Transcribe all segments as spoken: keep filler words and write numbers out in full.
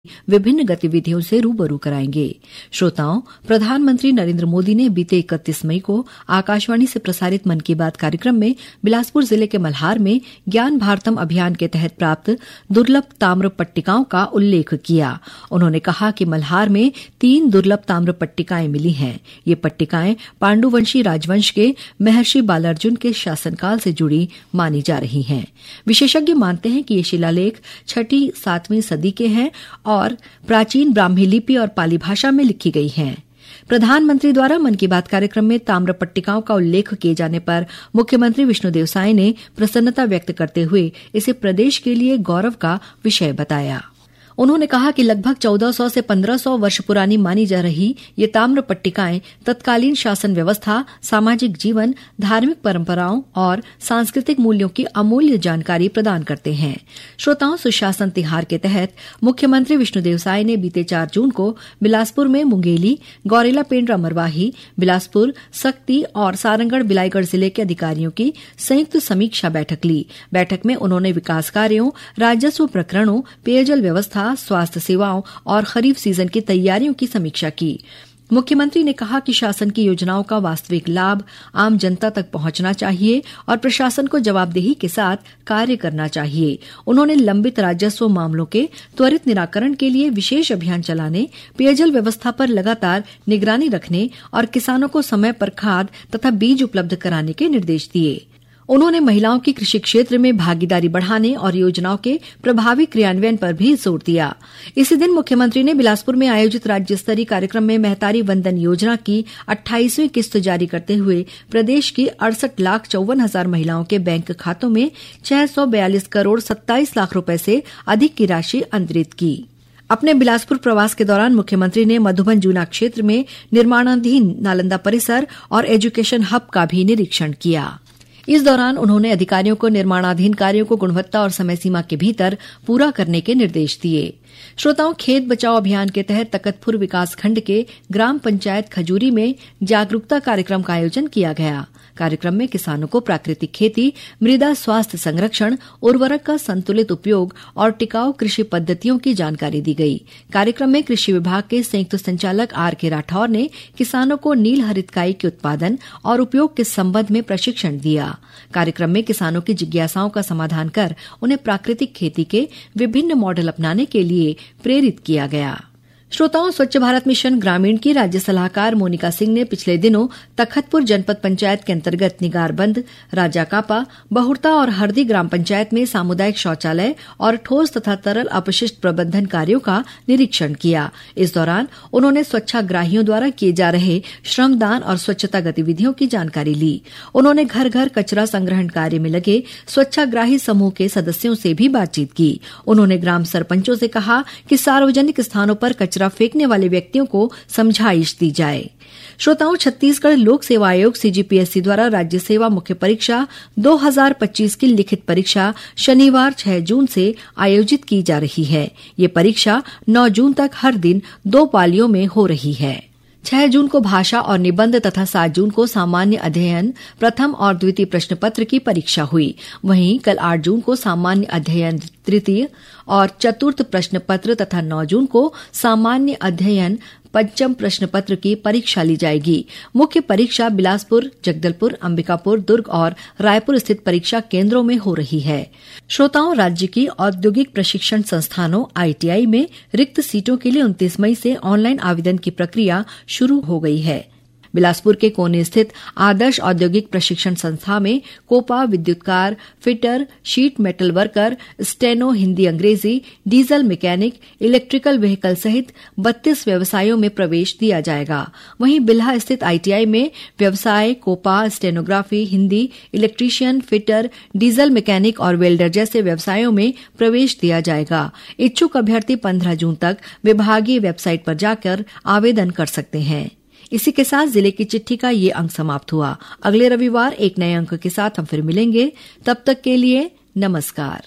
विभिन्न गतिविधियों से रूबरू कराएंगे। श्रोताओं, प्रधानमंत्री नरेंद्र मोदी ने बीते इकतीस मई को आकाशवाणी से प्रसारित मन की बात कार्यक्रम में बिलासपुर जिले के मल्हार में ज्ञान भारतम अभियान के तहत प्राप्त दुर्लभ ताम्र पट्टिकाओं का उल्लेख किया। उन्होंने कहा कि मल्हार में तीन दुर्लभ ताम्र पट्टिकाएं मिली हैं। ये पट्टिकाएं पांडुवंशी राजवंश के महर्षि बालार्जुन के शासनकाल से जुड़ी मानी जा रही हैं। विशेषज्ञ मानते हैं कि ये शिलालेख छठी सातवीं सदी के हैं और प्राचीन ब्राह्मी लिपि और पाली भाषा में लिखी गई हैं। प्रधानमंत्री द्वारा मन की बात कार्यक्रम में ताम्र पट्टिकाओं का उल्लेख किए जाने पर मुख्यमंत्री विष्णुदेव साय ने प्रसन्नता व्यक्त करते हुए इसे प्रदेश के लिए गौरव का विषय बताया। उन्होंने कहा कि लगभग चौदह सौ से पंद्रह सौ वर्ष पुरानी मानी जा रही ये ताम्र पट्टिकाएं तत्कालीन शासन व्यवस्था, सामाजिक जीवन, धार्मिक परंपराओं और सांस्कृतिक मूल्यों की अमूल्य जानकारी प्रदान करते हैं। श्रोताओं, सुशासन तिहार के तहत मुख्यमंत्री विष्णुदेव साय ने बीते चार जून को बिलासपुर में मुंगेली, गौरेला पेंड्रा मरवाही, बिलासपुर, सक्ती और सारंगढ़ बिलाईगढ़ जिले के अधिकारियों की संयुक्त समीक्षा बैठक ली। बैठक में उन्होंने विकास कार्यों, राजस्व प्रकरणों, पेयजल व्यवस्था, स्वास्थ्य सेवाओं और खरीफ सीजन की तैयारियों की समीक्षा की। मुख्यमंत्री ने कहा कि शासन की योजनाओं का वास्तविक लाभ आम जनता तक पहुंचना चाहिए और प्रशासन को जवाबदेही के साथ कार्य करना चाहिए। उन्होंने लंबित राजस्व मामलों के त्वरित निराकरण के लिए विशेष अभियान चलाने, पेयजल व्यवस्था पर लगातार निगरानी रखने और किसानों को समय पर खाद तथा बीज उपलब्ध कराने के निर्देश दिए। उन्होंने महिलाओं की कृषि क्षेत्र में भागीदारी बढ़ाने और योजनाओं के प्रभावी क्रियान्वयन पर भी जोर दिया। इसी दिन मुख्यमंत्री ने बिलासपुर में आयोजित राज्य स्तरीय कार्यक्रम में महतारी वंदन योजना की अट्ठाईसवीं किस्त जारी करते हुए प्रदेश की अड़सठ लाख चौवन हजार महिलाओं के बैंक खातों में छह सौ बयालीस करोड़ सत्ताईस लाख रूपये से अधिक की राशि अंतरित की। अपने बिलासपुर प्रवास के दौरान मुख्यमंत्री ने मधुबन जूना क्षेत्र में निर्माणाधीन नालंदा परिसर और एजुकेशन हब का भी निरीक्षण किया। इस दौरान उन्होंने अधिकारियों को निर्माणाधीन कार्यों को गुणवत्ता और समय सीमा के भीतर पूरा करने के निर्देश दिए। श्रोताओं, खेत बचाओ अभियान के तहत तकतपुर विकासखंड के ग्राम पंचायत खजूरी में जागरूकता कार्यक्रम का आयोजन किया गया। कार्यक्रम में किसानों को प्राकृतिक खेती, मृदा स्वास्थ्य संरक्षण, उर्वरक का संतुलित उपयोग और टिकाऊ कृषि पद्धतियों की जानकारी दी गई। कार्यक्रम में कृषि विभाग के संयुक्त संचालक आर के राठौर ने किसानों को नील हरितकाई के उत्पादन और उपयोग के संबंध में प्रशिक्षण दिया। कार्यक्रम में किसानों की जिज्ञासाओं का समाधान कर उन्हें प्राकृतिक खेती के विभिन्न मॉडल अपनाने के लिए प्रेरित किया गया। श्रोताओं, स्वच्छ भारत मिशन ग्रामीण की राज्य सलाहकार मोनिका सिंह ने पिछले दिनों तखतपुर जनपद पंचायत के अंतर्गत निगारबंद, राजाकापा, बहुड़ता और हरदी ग्राम पंचायत में सामुदायिक शौचालय और ठोस तथा तरल अपशिष्ट प्रबंधन कार्यों का निरीक्षण किया। इस दौरान उन्होंने स्वच्छाग्राहियों द्वारा किए जा रहे श्रमदान और स्वच्छता गतिविधियों की जानकारी ली। उन्होंने घर घर कचरा संग्रहण कार्य में लगे स्वच्छाग्राही समूह के सदस्यों से भी बातचीत की। उन्होंने ग्राम सरपंचों से कहा कि सार्वजनिक स्थानों पर कचरा फेंकने वाले व्यक्तियों को समझाइश दी जाए। श्रोताओं, छत्तीसगढ़ लोक सेवा आयोग सीजीपीएससी द्वारा राज्य सेवा मुख्य परीक्षा दो हज़ार पच्चीस की लिखित परीक्षा शनिवार छह जून से आयोजित की जा रही है। ये परीक्षा नौ जून तक हर दिन दो पालियों में हो रही है। छह जून को भाषा और निबंध तथा सात जून को सामान्य अध्ययन प्रथम और द्वितीय प्रश्न पत्र की परीक्षा हुई। वहीं कल आठ जून को सामान्य अध्ययन तृतीय और चतुर्थ प्रश्न पत्र तथा नौ जून को सामान्य अध्ययन पंचम प्रश्न पत्र की परीक्षा ली जाएगी। मुख्य परीक्षा बिलासपुर, जगदलपुर, अंबिकापुर, दुर्ग और रायपुर स्थित परीक्षा केंद्रों में हो रही है। श्रोताओं, राज्य की औद्योगिक प्रशिक्षण संस्थानों आईटीआई में रिक्त सीटों के लिए उनतीस मई से ऑनलाइन आवेदन की प्रक्रिया शुरू हो गई है। बिलासपुर के कोने स्थित आदर्श औद्योगिक प्रशिक्षण संस्था में Copa, विद्युतकार, fitter, sheet metal worker, steno Hindi अंग्रेजी, डीजल मैकेनिक, इलेक्ट्रिकल व्हीकल सहित बत्तीस व्यवसायों में प्रवेश दिया जाएगा। वहीं बिल्हा स्थित आईटीआई में व्यवसाय, Copa, stenography, Hindi, electrician, fitter, diesel mechanic और वेल्डर जैसे व्यवसायों में प्रवेश दिया जाएगा। इच्छुक अभ्यर्थी पंद्रह जून तक विभागीय वेबसाइट पर जाकर आवेदन कर सकते हैं। इसी के साथ जिले की चिट्ठी का ये अंक समाप्त हुआ। अगले रविवार एक नए अंक के साथ हम फिर मिलेंगे। तब तक के लिए नमस्कार।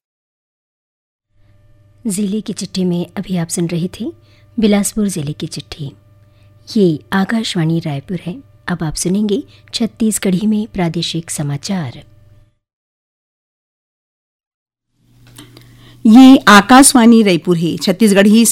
जिले की चिट्ठी में अभी आप सुन रही थी बिलासपुर जिले की चिट्ठी। ये आकाशवाणी रायपुर है। अब आप सुनेंगे छत्तीसगढ़ी में प्रादेशिक समाचार। ये आकाशवाणी रायपुर है। छत्तीसगढ़ी